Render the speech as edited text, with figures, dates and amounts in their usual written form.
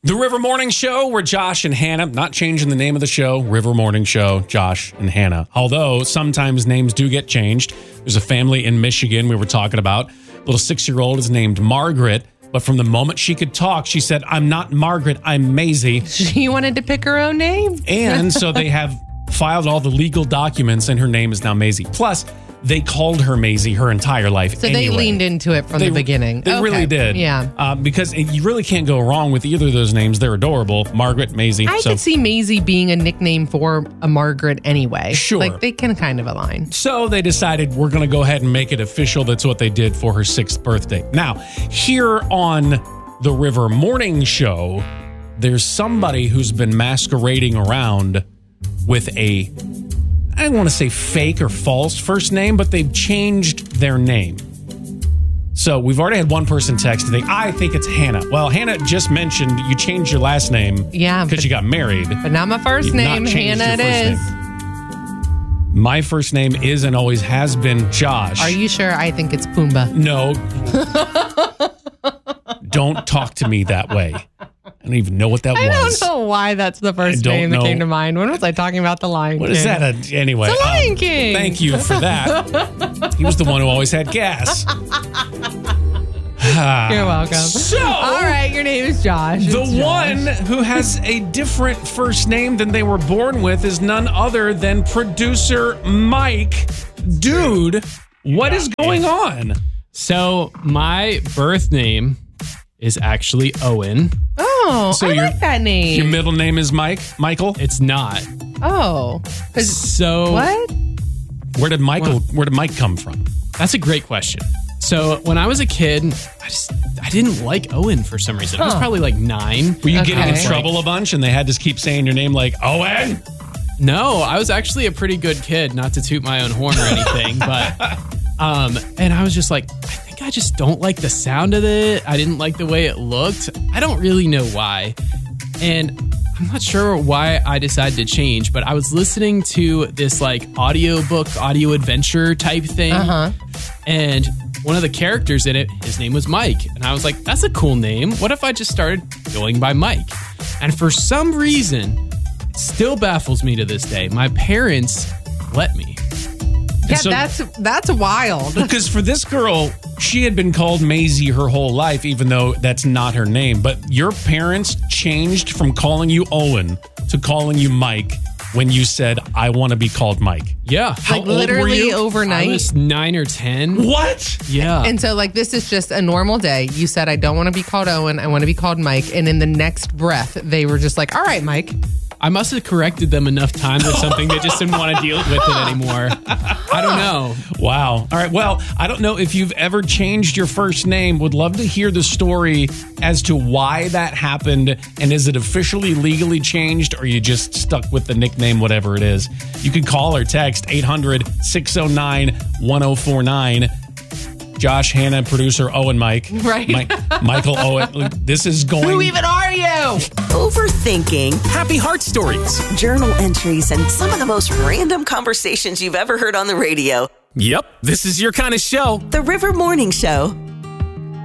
The River Morning Show, where Josh and Hannah, not changing the name of the show, River Morning Show, Josh and Hannah. Although sometimes names do get changed. There's a family in Michigan we were talking about. Little 6-year-old is named Margaret, but from the moment she could talk, she said, "I'm not Margaret, I'm Maisie." She wanted to pick her own name. And so they have filed all the legal documents, and her name is now Maisie. Plus, they called her Maisie her entire life. So they leaned into it from the beginning. They really did. Yeah. Because you really can't go wrong with either of those names. They're adorable. Margaret, Maisie. I could see Maisie being a nickname for a Margaret anyway. Sure. Like, they can kind of align. So they decided we're going to go ahead and make it official. That's what they did for her 6th birthday. Now, here on the River Morning Show, there's somebody who's been masquerading around with a, I don't want to say fake or false first name, but they've changed their name. So we've already had one person text today. I think it's Hannah. Well, Hannah just mentioned you changed your last name because you got married. But not my first name. Hannah it is. My first name is and always has been Josh. Are you sure? I think it's Pumbaa. No. Don't talk to me that way. I don't even know what that was. I don't know why that's the first name that came to mind. When was I talking about the Lion King? What is that? Anyway. The Lion King. Thank you for that. He was the one who always had gas. You're welcome. So, all right, your name is Josh. The one who has a different first name than they were born with is none other than producer Mike. Dude, what is going on? So my birth name is actually Owen. Oh, so I like that name. Your middle name is Michael? It's not. Oh. So what? Where did Mike come from? That's a great question. So when I was a kid, I didn't like Owen for some reason. I was probably like 9. Were you getting in trouble a bunch and they had to keep saying your name like Owen? No, I was actually a pretty good kid, not to toot my own horn or anything, but and I was just like, I think I just don't like the sound of it. I didn't like the way it looked. I don't really know why. And I'm not sure why I decided to change, but I was listening to this like audio adventure type thing. And one of the characters in it, his name was Mike. And I was like, that's a cool name. What if I just started going by Mike? And for some reason, it still baffles me to this day. My parents let me. Yeah, so, that's wild. Because for this girl, she had been called Maisie her whole life, even though that's not her name. But your parents changed from calling you Owen to calling you Mike when you said, I want to be called Mike. Yeah. How like literally old were you? Overnight? I was 9 or 10. What? Yeah. And so like this is just a normal day. You said, I don't want to be called Owen. I want to be called Mike. And in the next breath, they were just like, all right, Mike. I must have corrected them enough times or something. They just didn't want to deal with it anymore. I don't know. Wow. All right. Well, I don't know if you've ever changed your first name. Would love to hear the story as to why that happened. And is it officially legally changed or you just stuck with the nickname, whatever it is? You can call or text 800-609-1049. Josh, Hannah, producer Owen, Mike. Right. Michael Owen. This is going... Who even are you? Overthinking. Happy heart stories. Journal entries and some of the most random conversations you've ever heard on the radio. Yep, this is your kind of show. The River Morning Show.